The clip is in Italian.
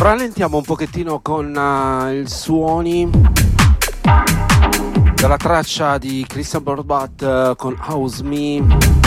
rallentiamo un pochettino con i suoni della traccia di Christian Borbat con House Me.